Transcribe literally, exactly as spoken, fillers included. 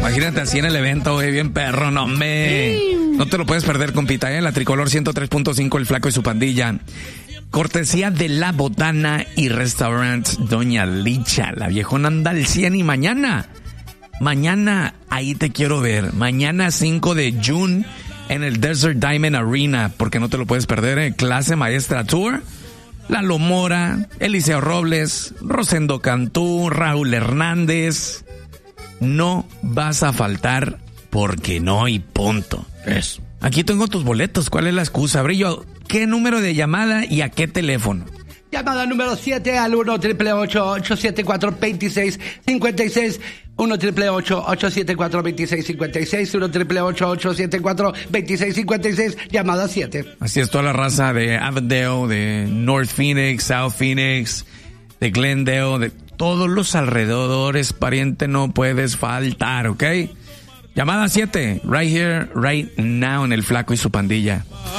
Imagínate así en el evento, güey, bien perro, no me. No te lo puedes perder, compita, ¿eh? La Tricolor ciento tres punto cinco, El Flaco y su pandilla. Cortesía de La Botana y Restaurant Doña Licha. La viejona anda al cien y mañana. Mañana, ahí te quiero ver. Mañana cinco de junio en el Desert Diamond Arena, porque no te lo puedes perder, ¿eh? Clase Maestra Tour. Lalo Mora, Eliseo Robles, Rosendo Cantú, Raúl Hernández. No vas a faltar porque no y punto. Eso. Aquí tengo tus boletos. ¿Cuál es la excusa, Brillo? ¿Qué número de llamada y a qué teléfono? Llamada número siete al uno triple ocho ocho siete cuatro dos seis cinco seis. uno triple ocho ocho siete cuatro dos seis cinco seis. uno triple ocho ocho siete cuatro dos seis cinco seis. Llamada siete. Así es, toda la raza de Avondale, de North Phoenix, South Phoenix, de Glendale, de todos los alrededores, pariente, no puedes faltar, ¿ok? Llamada siete, right here, right now, en El Flaco y su pandilla.